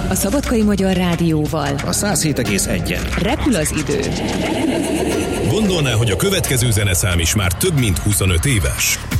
A Szabadkai Magyar Rádióval. A 107,1-en. Repül az idő. Gondolná, hogy a következő zeneszám is már több mint 25 éves?